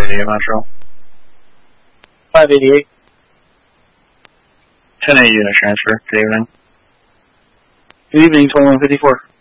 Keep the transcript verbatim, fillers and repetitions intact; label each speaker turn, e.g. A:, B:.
A: eighty-eight, Montreal.
B: five eighty-eight.
A: ten A unit transfer. Good evening.
B: Good evening, twenty-one fifty-four.